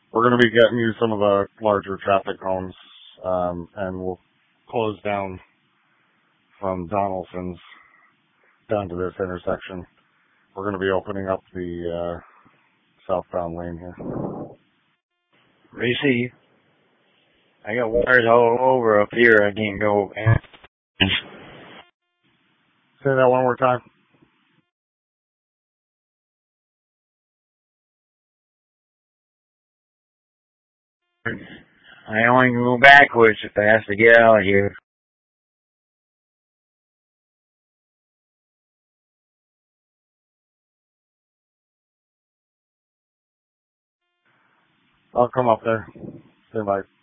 We're going to be getting you some of the larger traffic cones, and we'll close down from Donaldson's down to this intersection. We're going to be opening up the southbound lane here. Receive. I got wires all over up here. I can't go. Say that one more time. I only can go backwards if I have to get out of here. I'll come up there. Say bye.